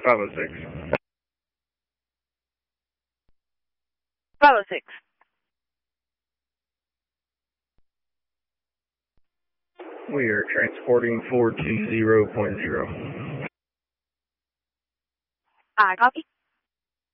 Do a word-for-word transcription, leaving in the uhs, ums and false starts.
five oh six. five oh six. We are transporting four two zero point zero. I copy.